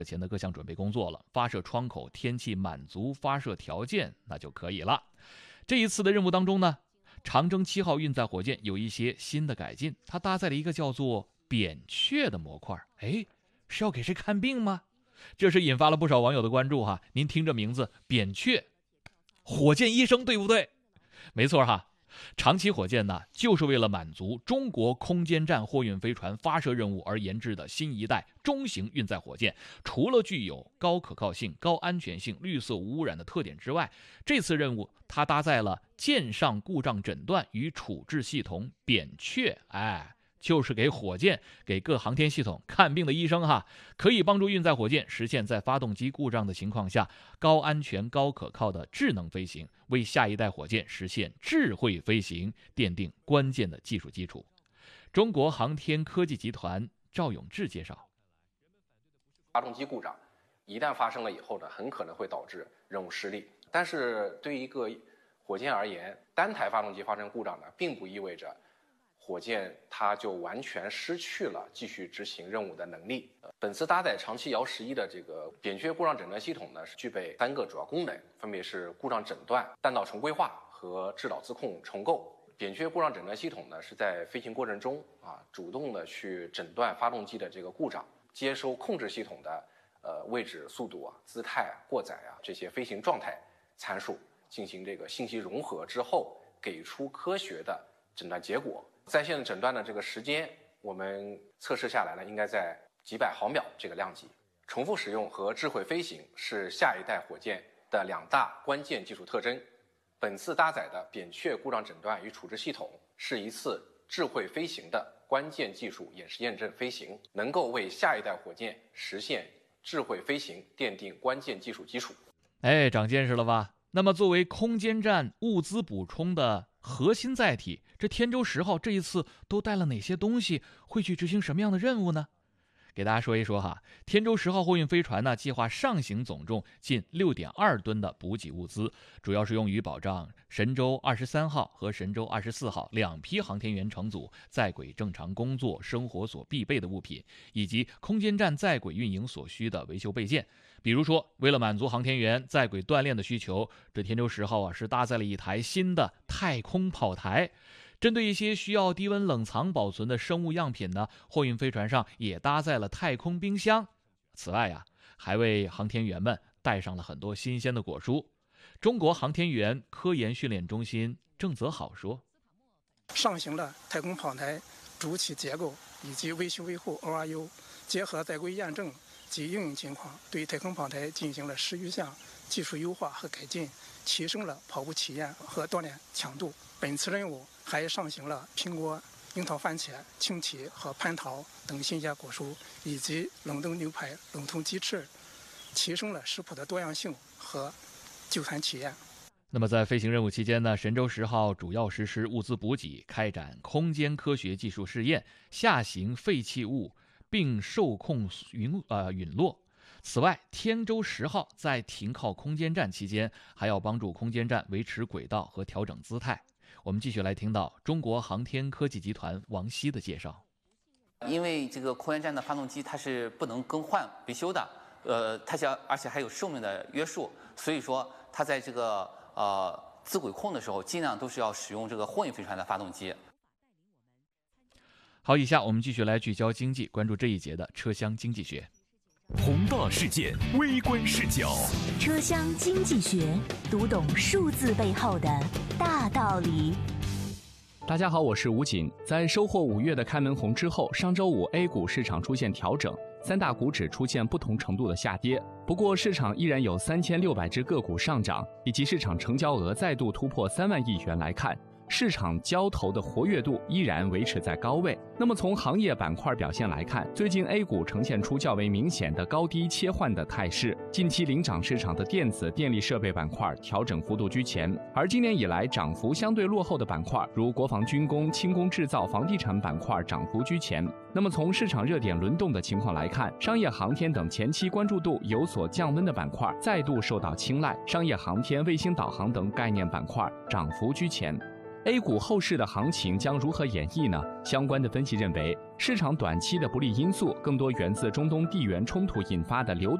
前的各项准备工作了，发射窗口天气满足发射条件，那就可以了。这一次的任务当中呢，长征7号运载火箭有一些新的改进，它搭载了一个叫做扁鹊的模块。是要给谁看病吗？这是引发了不少网友的关注哈。您听这名字，扁鹊，火箭医生对不对？没错哈。长崎火箭呢，就是为了满足中国空间站货运飞船发射任务而研制的新一代中型运载火箭。除了具有高可靠性、高安全性、绿色无污染的特点之外，这次任务它搭载了舰上故障诊断与处置系统扁鹊，就是给火箭、给各航天系统看病的医生哈，可以帮助运载火箭实现在发动机故障的情况下高安全、高可靠的智能飞行，为下一代火箭实现智慧飞行奠定关键的技术基础。中国航天科技集团赵永志介绍， 发动机故障一旦发生了以后呢，很可能会导致任务失利。但是对于一个火箭而言，单台发动机发生故障呢，并不意味着火箭它就完全失去了继续执行任务的能力。本次搭载长崎遥11的这个扁鹊故障诊断系统呢，是具备3个主要功能，分别是故障诊断、弹道重规划和制导自控重构。扁鹊故障诊断系统呢，是在飞行过程中主动的去诊断发动机的这个故障，接收控制系统的位置、速度姿态过载这些飞行状态参数，进行这个信息融合之后，给出科学的诊断结果。在线的诊断的这个时间，我们测试下来呢，应该在几百毫秒这个量级。重复使用和智慧飞行是下一代火箭的2大关键技术特征。本次搭载的扁鹊故障诊断与处置系统是一次智慧飞行的关键技术演示验证飞行，能够为下一代火箭实现智慧飞行奠定关键技术基础。 长见识了吧？那么作为空间站物资补充的核心载体，这天舟10号这一次都带了哪些东西，会去执行什么样的任务呢？给大家说一说哈。天舟10号货运飞船呢，计划上行总重近6.2吨的补给物资，主要是用于保障神舟23号和神舟24号2批航天员乘组在轨正常工作生活所必备的物品，以及空间站在轨运营所需的维修备件。比如说，为了满足航天员在轨锻炼的需求，这天舟10号是搭载了一台新的太空跑台。针对一些需要低温冷藏保存的生物样品呢，货运飞船上也搭载了太空冰箱。此外还为航天员们带上了很多新鲜的果蔬。中国航天员科研训练中心郑泽好说， 上行了太空跑台主体结构以及维修维护 ORU， 结合在轨验证及应用情况，对太空跑台进行了10余项技术优化和改进，提升了跑步体验和锻炼强度。本次任务还上行了苹果、樱桃、番茄、青提和蟠桃等新鲜果蔬，以及冷冻牛排、冷冻鸡翅，提升了食谱的多样性和就餐体验。 那么在飞行任务期间呢，神舟10号主要实施物资补给，开展空间科学技术试验，下行废弃物并受控陨落。此外，天舟10号在停靠空间站期间，还要帮助空间站维持轨道和调整姿态。我们继续来听到中国航天科技集团王希的介绍。 因为这个空间站的发动机它是不能更换维修的，而且还有寿命的约束，所以说它在这个自轨控的时候，尽量都是要使用这个货运飞船的发动机。 好，以下我们继续来聚焦经济，关注这一节的车厢经济学。 宏大事件，微观视角， 车厢经济学，读懂数字背后的大道理。 大家好，我是吴锦。在收获5月的开门红之后，上周五 A 股市场出现调整，3大股指出现不同程度的下跌。不过，市场依然有3600只个股上涨，以及市场成交额再度突破3万亿元来看，市场交投的活跃度依然维持在高位。那么从行业板块表现来看，最近 A 股呈现出较为明显的高低切换的态势。近期领涨市场的电子、电力设备板块调整幅度居前，而今年以来涨幅相对落后的板块，如国防军工、轻工制造、房地产板块涨幅居前。那么从市场热点轮动的情况来看，商业航天等前期关注度有所降温的板块再度受到青睐，商业航天、卫星导航等概念板块涨幅居前。 A 股后市的行情将如何演绎呢？相关的分析认为，市场短期的不利因素更多源自中东地缘冲突引发的流